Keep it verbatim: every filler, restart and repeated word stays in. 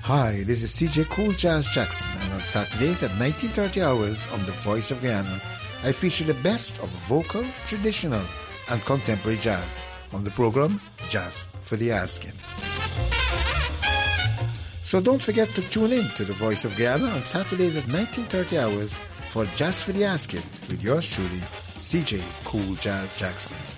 Hi, this is C J Cool Jazz Jackson, and on Saturdays at nineteen thirty hours on The Voice of Guyana, I feature the best of vocal, traditional, and contemporary jazz on the program Jazz for the Asking. So don't forget to tune in to The Voice of Guyana on Saturdays at nineteen thirty hours for Jazz for the Asking with yours truly, C J Cool Jazz Jackson.